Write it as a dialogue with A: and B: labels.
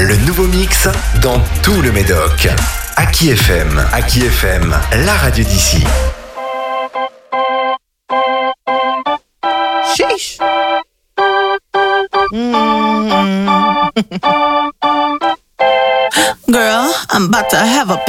A: Le nouveau mix dans tout le Médoc. Aki FM, la radio d'ici.
B: Sheesh. Girl, I'm about to have a